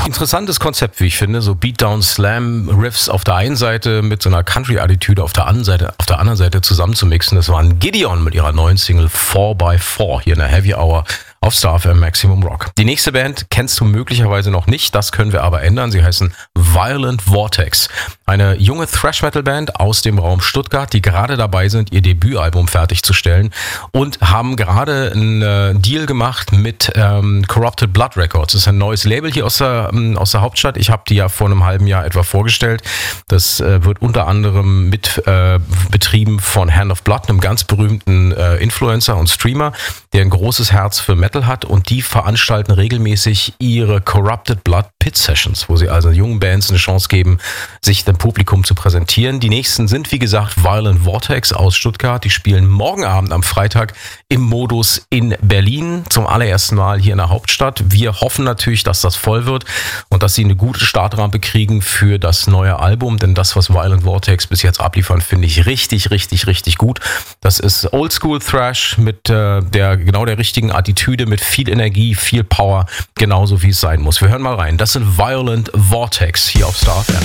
Interessantes Konzept, wie ich finde. So Beatdown-Slam-Riffs auf der einen Seite mit so einer Country-Attitüde auf der anderen Seite zusammenzumixen. Das waren Gideon mit ihrer neuen Single 4x4 hier in der Heavy Hour auf Star FM Maximum Rock. Die nächste Band kennst du möglicherweise noch nicht, das können wir aber ändern. Sie heißen Violent Vortex. Eine junge Thrash-Metal-Band aus dem Raum Stuttgart, die gerade dabei sind, ihr Debütalbum fertigzustellen und haben gerade einen Deal gemacht mit Corrupted Blood Records. Das ist ein neues Label hier aus der Hauptstadt. Ich habe die ja vor einem halben Jahr etwa vorgestellt. Das wird unter anderem mit betrieben von Hand of Blood, einem ganz berühmten Influencer und Streamer, der ein großes Herz für Metal hat, und die veranstalten regelmäßig ihre Corrupted Blood Pit Sessions, wo sie also jungen Bands eine Chance geben, sich dem Publikum zu präsentieren. Die nächsten sind, wie gesagt, Violent Vortex aus Stuttgart. Die spielen morgen Abend am Freitag im Modus in Berlin zum allerersten Mal hier in der Hauptstadt. Wir hoffen natürlich, dass das voll wird und dass sie eine gute Startrampe kriegen für das neue Album, denn das, was Violent Vortex bis jetzt abliefern, finde ich richtig, richtig, richtig gut. Das ist Oldschool Thrash mit der richtigen Attitüde, mit viel Energie, viel Power, genauso wie es sein muss. Wir hören mal rein. Das sind Violent Vortex hier auf Star FM.